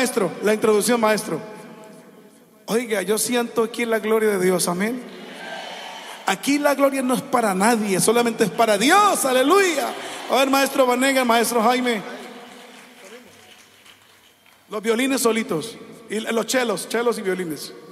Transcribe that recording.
maestro, la introducción, maestro. Oiga, yo siento aquí la gloria de Dios, amén. Aquí la gloria no es para nadie, solamente es para Dios, aleluya. A ver, maestro Vanega, maestro Jaime. Los violines solitos y los chelos y violines.